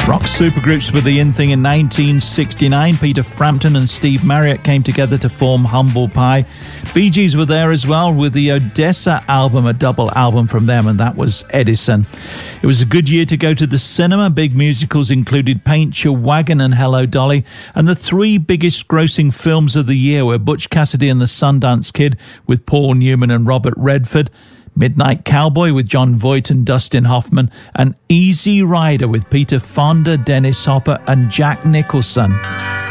Rock supergroups were the in thing in 1969. Peter Frampton and Steve Marriott came together to form Humble Pie. Bee Gees were there as well with the Odessa album, a double album from them, and that was Edison. It was a good year to go to the cinema. Big musicals included Paint Your Wagon and Hello Dolly, and the three biggest grossing films of the year were Butch Cassidy and the Sundance Kid with Paul Newman and Robert Redford, Midnight Cowboy with John Voight and Dustin Hoffman, and Easy Rider with Peter Fonda, Dennis Hopper and Jack Nicholson.